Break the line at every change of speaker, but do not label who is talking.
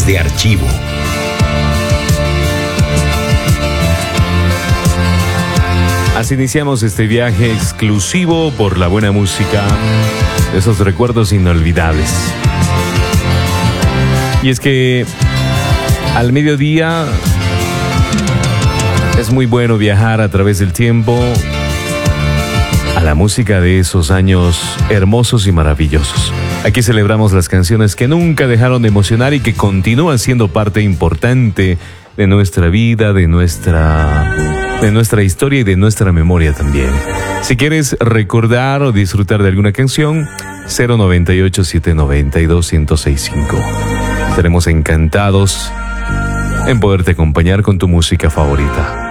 canciones de archivo.
Así iniciamos este viaje exclusivo por la buena música, esos recuerdos inolvidables. Y es que al mediodía es muy bueno viajar a través del tiempo a la música de esos años hermosos y maravillosos. Aquí celebramos las canciones que nunca dejaron de emocionar y que continúan siendo parte importante de nuestra vida, de nuestra historia y de nuestra memoria también. Si quieres recordar o disfrutar de alguna canción, 098-792-1065. Estaremos encantados en poderte acompañar con tu música favorita.